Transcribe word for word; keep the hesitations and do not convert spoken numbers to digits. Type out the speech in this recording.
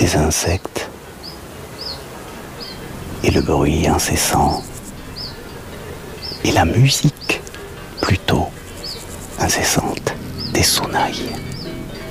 des insectes et le bruit incessant et la musique plutôt incessante des sonnailles.